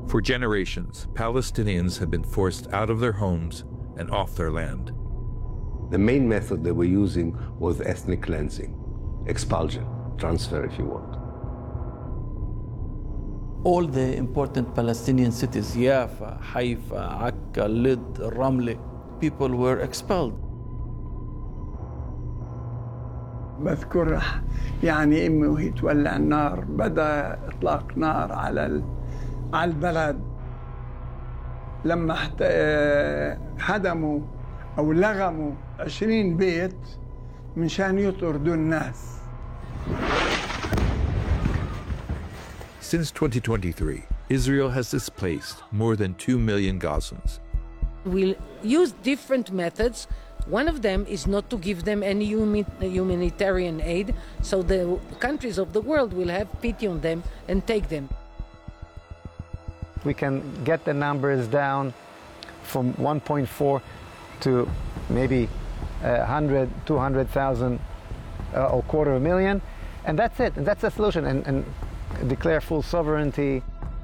For generations, Palestinians have been forced out of their homes and off their land. The main method they were using was ethnic cleansing, expulsion, transfer if you want. All the important Palestinian cities, Jaffa, Haifa, Akka, Lid, Ramle, people were expelled. بذكر يعني امي وهي تولع النار بدا اطلاق نار على البلد لما هدموا او لغموا 20 بيت منشان يطردوا الناس. Since 2023, Israel has displaced more than 2 million Gazans. We'll use different methods. One of them is not to give them any humanitarian aid, so the countries of the world will have pity on them and take them. We can get the numbers down from 1.4 to maybe 100, 200,000 or 250,000, and that's it, and that's the solution, and declare full sovereignty.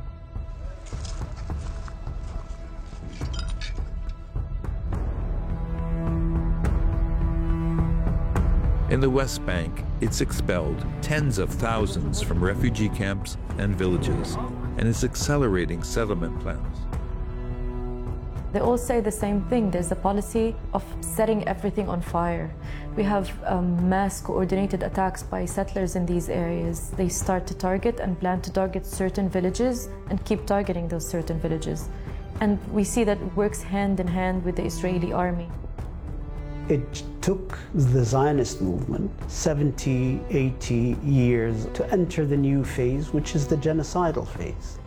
In the West Bank, it's expelled tens of thousands from refugee camps and villages, and is accelerating settlement plans. They all say the same thing. There's a policy of setting everything on fire. We have mass coordinated attacks by settlers in these areas. They start to target and plan to target certain villages and keep targeting those certain villages. And we see that it works hand in hand with the Israeli army. It took the Zionist movement 70, 80 years to enter the new phase, which is the genocidal phase.